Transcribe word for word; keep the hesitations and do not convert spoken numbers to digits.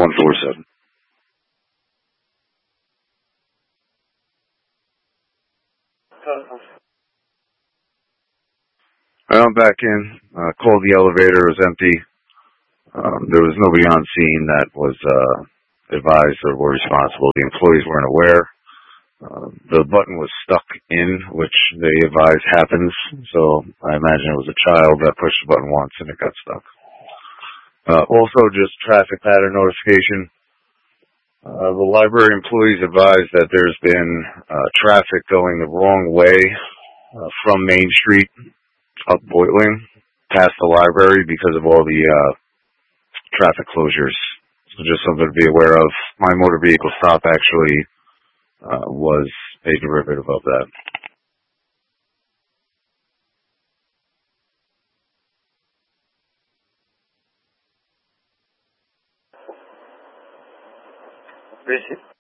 one four seven. I'm back in. Uh, called the elevator. It was empty. Um, there was nobody on scene that was uh, advised or were responsible. The employees weren't aware. Uh, the button was stuck in, which they advise happens. So I imagine it was a child that pushed the button once and it got stuck. Uh, also, just traffic pattern notification. Uh, the library employees advised that there's been uh, traffic going the wrong way uh, from Main Street up Boitling past the library because of all the uh, traffic closures. So just something to be aware of. My motor vehicle stop actually uh, was a derivative of that. Appreciate it.